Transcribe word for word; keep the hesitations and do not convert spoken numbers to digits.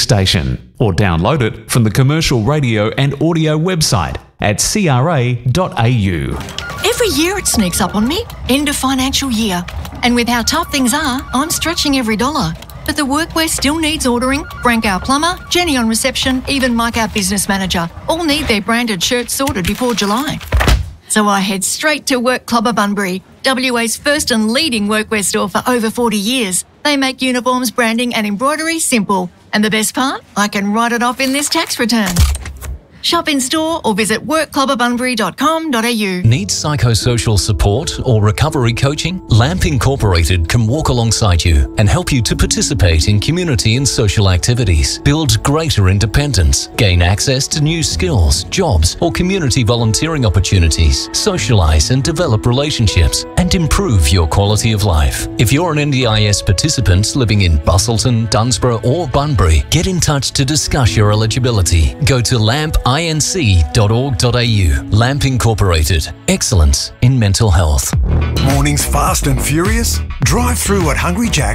station, or download it from the Commercial Radio and Audio website at c r a dot a u. Every year it sneaks up on me. End of financial year. And with how tough things are, I'm stretching every dollar. But the workwear still needs ordering. Frank, our plumber, Jenny on reception, even Mike, our business manager, all need their branded shirts sorted before July. So I head straight to Work Club of Bunbury, W A's first and leading workwear store for over forty years. They make uniforms, branding and embroidery simple. And the best part? I can write it off in this tax return. Shop in store or visit work club of bunbury dot com dot a u. Need psychosocial support or recovery coaching? LAMP Incorporated can walk alongside you and help you to participate in community and social activities, build greater independence, gain access to new skills, jobs or community volunteering opportunities, socialise and develop relationships, and improve your quality of life. If you're an N D I S participant living in Busselton, Dunsborough or Bunbury, get in touch to discuss your eligibility. Go to lamp inc dot org dot a u. LAMP Incorporated. Excellence in mental health. Mornings fast and furious? Drive through at Hungry Jack's